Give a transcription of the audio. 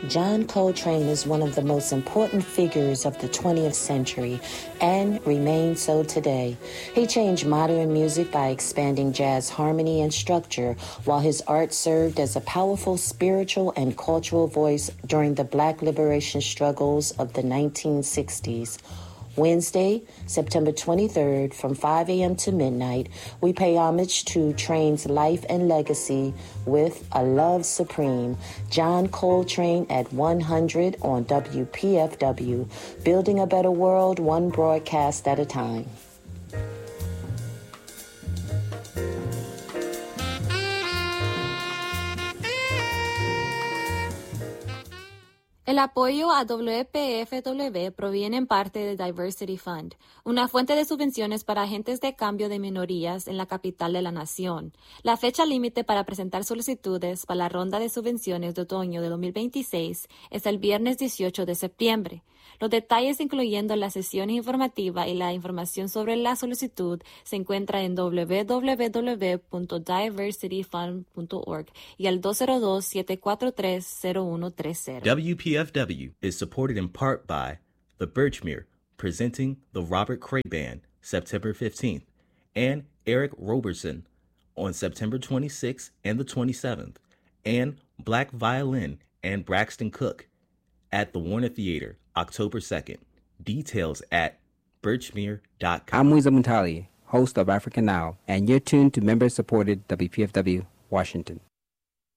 John Coltrane is one of the most important figures of the 20th century and remains so today. He changed modern music by expanding jazz harmony and structure, while his art served as a powerful spiritual and cultural voice during the Black liberation struggles of the 1960s. Wednesday, September 23rd, from 5 a.m. to midnight, we pay homage to Train's life and legacy with A Love Supreme, John Coltrane at 100 on WPFW, building a better world one broadcast at a time. El apoyo a WPFW proviene en parte de Diversity Fund, una fuente de subvenciones para agentes de cambio de minorías en la capital de la nación. La fecha límite para presentar solicitudes para la ronda de subvenciones de otoño de 2026 es el viernes 18 de septiembre. Los detalles, incluyendo la sesión informativa y la información sobre la solicitud, se encuentran en www.diversityfund.org y al 202-743-0130. WPFW is supported in part by the Birchmere, presenting the Robert Cray Band, September 15th, and Eric Roberson on September 26th and the 27th, and Black Violin and Braxton Cook at the Warner Theater, October 2nd. Details at birchmere.com. I'm Wiza Muntali, host of Africa Now, and you're tuned to member-supported WPFW, Washington.